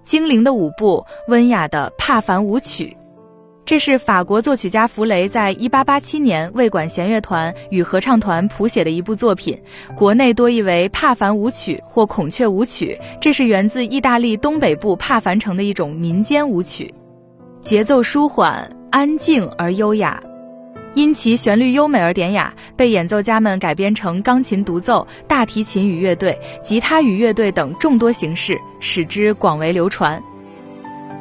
精灵的舞步，温雅的帕凡舞曲。这是法国作曲家弗雷在1887年为管弦乐团与合唱团谱写的一部作品，国内多译为帕凡舞曲或孔雀舞曲，这是源自意大利东北部帕凡城的一种民间舞曲，节奏舒缓、安静而优雅。因其旋律优美而典雅，被演奏家们改编成钢琴独奏、大提琴与乐队、吉他与乐队等众多形式，使之广为流传。